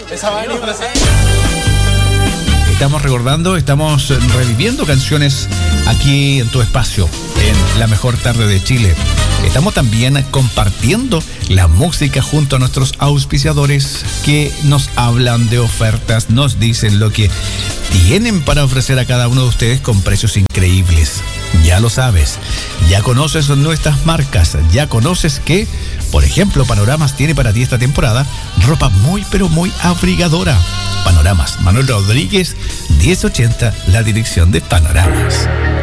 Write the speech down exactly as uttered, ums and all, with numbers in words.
Estamos recordando, estamos reviviendo canciones aquí en tu espacio, en La Mejor Tarde de Chile. Estamos también compartiendo la música junto a nuestros auspiciadores que nos hablan de ofertas, nos dicen lo que tienen para ofrecer a cada uno de ustedes con precios increíbles. Ya lo sabes, ya conoces nuestras marcas, ya conoces que, por ejemplo, Panoramas tiene para ti esta temporada ropa muy pero muy abrigadora. Panoramas, Manuel Rodríguez, diez ochenta, la dirección de Panoramas.